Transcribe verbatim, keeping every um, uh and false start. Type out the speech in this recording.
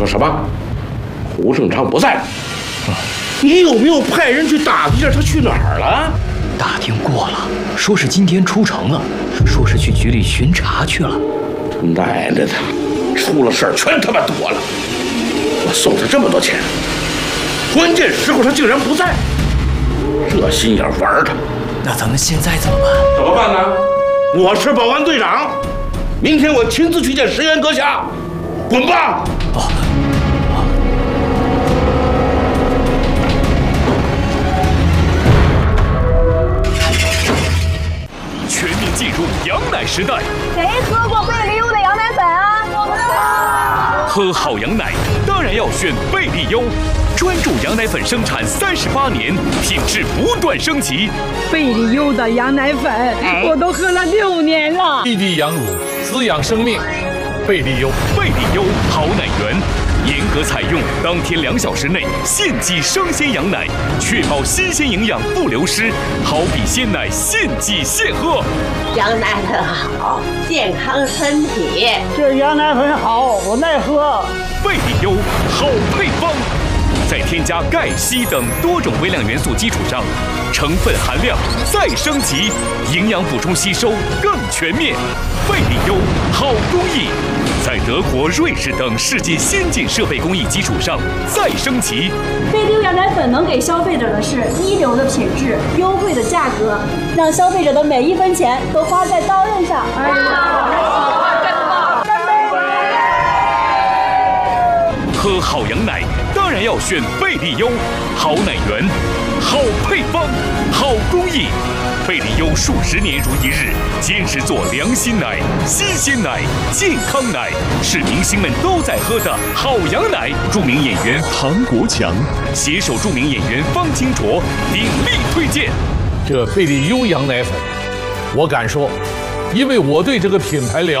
说什么？胡正昌不在。啊，你有没有派人去打听一下他去哪儿了？ 打听过了，说是今天出城了，说是去局里巡查去了。 他奶奶的，出了事儿全他妈躲了！我送他这么多钱，关键时候他竟然不在，这心眼玩他。 那咱们现在怎么办？ 怎么办呢？我是保安队长，明天我亲自去见石原阁下。滚吧！ 哦。 全面进入羊奶时代。 谁喝过贝利优的羊奶粉啊？我们喝好羊奶当然要选贝利优，专注羊奶粉生产三十八年，品质不断升级。 贝利优的羊奶粉，我都喝了六年了。 一滴羊乳，滋养生命。贝利优， 贝利优好奶源，严格采用当天两小时内现挤生鲜羊奶，确保新鲜营养不流失，好比鲜奶现挤现喝。 羊奶粉好，健康身体。 这羊奶粉好，我耐喝。 贝利优好配方，在添加钙、硒等多种微量元素基础上，成分含量再升级，营养补充吸收更全面。贝利优好工艺，在德国、瑞士等世界先进设备工艺基础上再升级。 贝利优羊奶粉能给消费者的是一流的品质、优惠的价格，让消费者的每一分钱都花在刀刃上。哎呀， 喝好羊奶当然要选贝利优，好奶源，好配方，好工艺。贝利优数十年如一日，坚持做良心奶、新鲜奶、健康奶，是明星们都在喝的好羊奶。著名演员唐国强携手著名演员方清卓鼎力推荐。 这贝利优羊奶粉，我敢说，因为我对这个品牌了